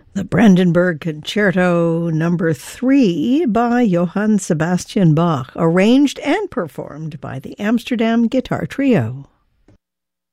The Brandenburg Concerto Number 3 by Johann Sebastian Bach, arranged and performed by the Amsterdam Guitar Trio.